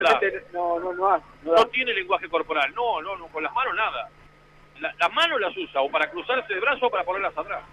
No tiene lenguaje corporal, no, con las manos nada. Las manos las usa o para cruzarse de brazos o para ponerlas atrás.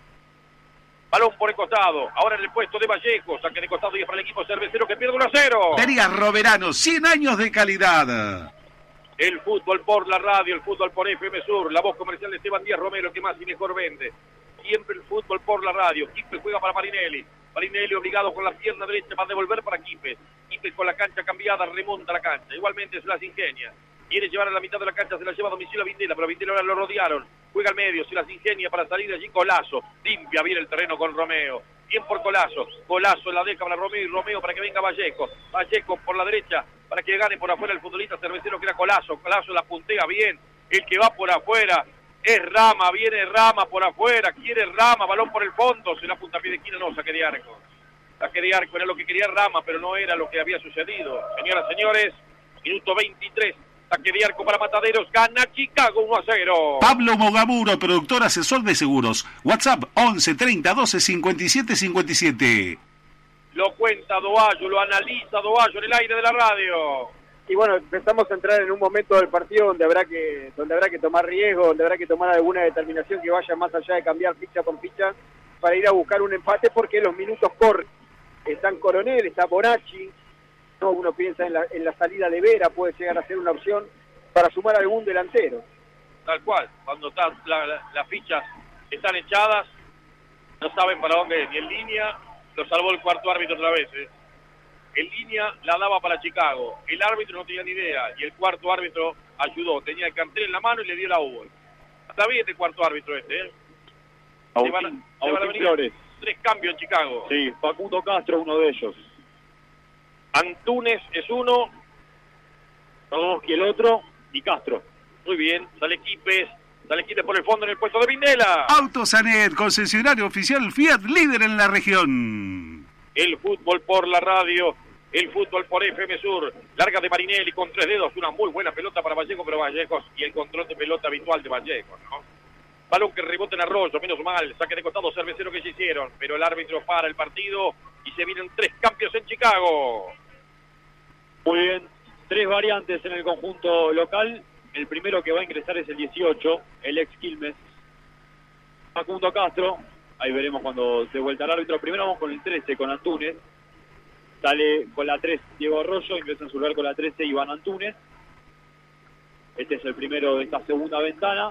Balón por el costado, ahora en el puesto de Vallejo, saque de costado y es para el equipo cervecero que pierde 1-0. Tenías Roverano, 100 años de calidad. El fútbol por la radio, el fútbol por FM Sur, la voz comercial de Esteban Díaz Romero, que más y mejor vende. Siempre el fútbol por la radio. Quispe juega para Marinelli. Marinelli obligado con la pierna derecha para devolver para Quispe. Quispe con la cancha cambiada remonta la cancha. Igualmente se las ingenia. Quiere llevar a la mitad de la cancha, se la lleva a domicilio a Vindela, pero a Vindela ahora lo rodearon. Juega al medio, se las ingenia para salir de allí Colazo. Limpia bien el terreno con Romeo. Bien por Colazo. Colazo la deja para Romeo y Romeo para que venga Vallejo. Vallejo por la derecha para que gane por afuera el futbolista cervecero que era Colazo. Colazo la puntea bien. El que va por afuera es Rama, viene Rama por afuera, quiere Rama, balón por el fondo, se la punta a pie de esquina, no, saque de arco. Saque de arco era lo que quería Rama, pero no era lo que había sucedido. Señoras, señores, minuto 23, saque de arco para Mataderos, gana Chicago 1-0. Pablo Mogamuro, productor asesor de seguros. WhatsApp 11 30 12 57 57. Lo cuenta Doayo, lo analiza Doayo en el aire de la radio. Y bueno, empezamos a entrar en un momento del partido donde habrá que tomar riesgo, donde habrá que tomar alguna determinación que vaya más allá de cambiar ficha por ficha para ir a buscar un empate, porque los minutos corren. Están Coronel, está Bonacci, ¿no? Uno piensa en la salida de Vera, puede llegar a ser una opción para sumar algún delantero. Tal cual, cuando las fichas están echadas, no saben para dónde, ni en línea, lo salvó el cuarto árbitro otra vez, En línea la daba para Chicago. El árbitro no tenía ni idea. Y el cuarto árbitro ayudó. Tenía el cartel en la mano y le dio la U. Está bien este cuarto árbitro Agustín Flores. 3 cambios en Chicago. Sí, Facundo Castro, uno de ellos. Antunes es uno. Rodoski el otro. Y Castro. Muy bien. Sale Quipes por el fondo en el puesto de Vindela. Autosanet, concesionario oficial Fiat, líder en la región. El fútbol por la radio, el fútbol por FM Sur, larga de Marinelli con 3 dedos, una muy buena pelota para Vallejo, pero Vallejos y el control de pelota habitual de Vallejo, ¿no? Balón que rebota en Arroyo, menos mal, saque de costado cervecero que se hicieron, pero el árbitro para el partido y se vienen 3 cambios en Chicago. Muy bien, 3 variantes en el conjunto local. El primero que va a ingresar es el 18, el ex Quilmes, Facundo Castro. Ahí veremos cuando se vuelta el árbitro. Primero vamos con el 13, con Antunes. Sale con la 3 Diego Arroyo, ingresa en su lugar con la 13 Iván Antunes. Este es el primero de esta segunda ventana.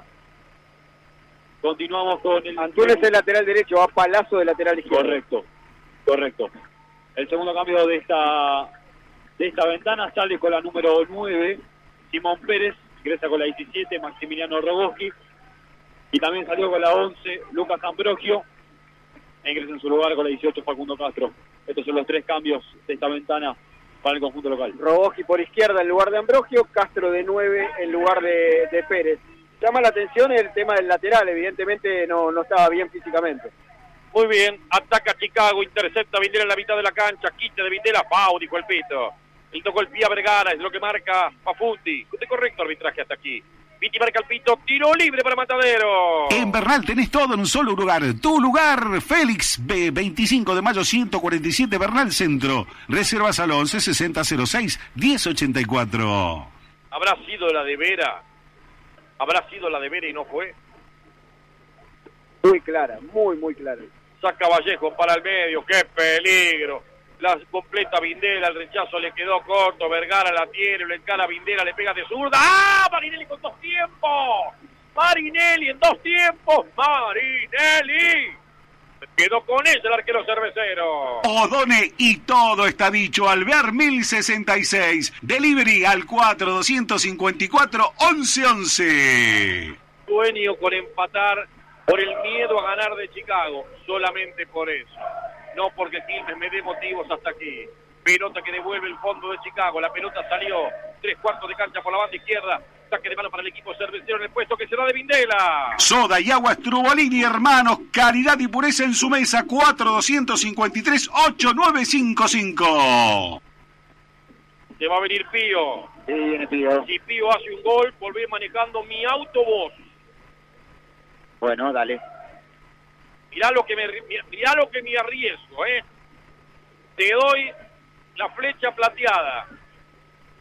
Continuamos con el... Antunes es lateral derecho, va Palazzo de lateral izquierdo. Correcto. El segundo cambio de esta ventana sale con la número 9, Simón Pérez, ingresa con la 17, Maximiliano Rogoski. Y también salió con la 11, Lucas Ambrogio. E ingresa en su lugar con la 18, Facundo Castro. Estos son los 3 cambios de esta ventana para el conjunto local. Rogoski por izquierda en lugar de Ambrogio, Castro de 9 en lugar de Pérez. Llama la atención el tema del lateral, evidentemente no estaba bien físicamente. Muy bien, ataca Chicago, intercepta Vindela en la mitad de la cancha, quite de Vindela, pau, dijo el pito. Él tocó el pie a Vergara, es lo que marca Pafundi. De correcto arbitraje hasta aquí. Viti marca el pito, tiro libre para Matadero. En Bernal tenés todo en un solo lugar. Tu lugar, Félix, 25 de mayo 147, Bernal Centro. Reservas al 11 60 06 1084. ¿Habrá sido la de Vera? ¿Habrá sido la de Vera y no fue? Muy clara, muy clara. Saca Vallejo para el medio, qué peligro. La completa Vindela, el rechazo le quedó corto, Vergara la tiene, le encara Vindela, le pega de zurda. ¡Ah! Marinelli con 2 tiempos. Marinelli en 2 tiempos. Marinelli. Quedó con ella el arquero cervecero. Odone y todo está dicho. Alvear 1066. Delivery al 4254 1111. Sueño con empatar por el miedo a ganar de Chicago. Solamente por eso. No porque Quilmes me dé motivos hasta aquí. Pelota que devuelve el fondo de Chicago. La pelota salió 3/4 de cancha por la banda izquierda. Saque de mano para el equipo cervecero en el puesto que será de Vindela. Soda y agua Strubolini, hermanos. Calidad y pureza en su mesa. 4253-8955. Se va a venir Pío. Sí, viene Pío. Si Pío hace un gol, volvé manejando mi autobús. Bueno, dale. Mirá lo que me arriesgo, Te doy la flecha plateada.